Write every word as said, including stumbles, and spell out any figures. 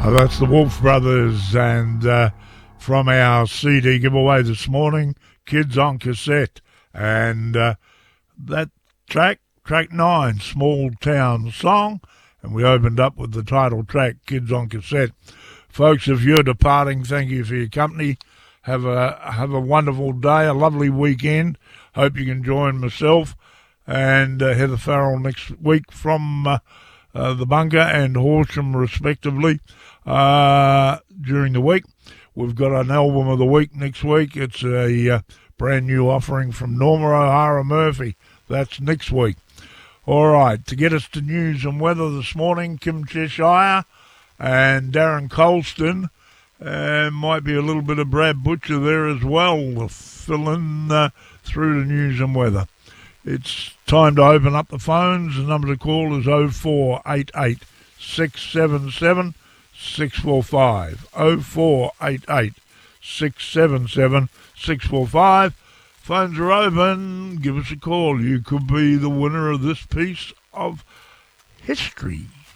Uh, that's the Wolf Brothers, and uh, from our C D giveaway this morning, Kids on Cassette, and uh, that track, track nine, Small Town Song, and we opened up with the title track, Kids on Cassette. Folks, if you're departing, thank you for your company. Have a have a wonderful day, a lovely weekend. Hope you can join myself and uh, Heather Farrell next week from uh, uh, the Bunker and Horsham, respectively, uh, during the week. We've got an album of the week next week. It's a uh, brand new offering from Norma O'Hara Murphy. That's next week. All right, to get us to news and weather this morning, Kim Cheshire and Darren Colston. And might be a little bit of Brad Butcher there as well, filling uh, through the news and weather. It's time to open up the phones. The number to call is oh four eight eight, six seven seven, six four five. oh four eight eight, six seven seven, six four five. Phones are open. Give us a call. You could be the winner of this piece of history.